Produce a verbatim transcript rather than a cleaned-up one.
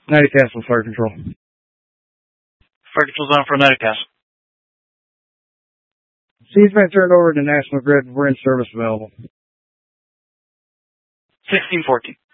ninety Castle, Fire Control. Fire Control's on for ninety Castle. C's been turned over to National Grid. We're in service available. sixteen fourteen.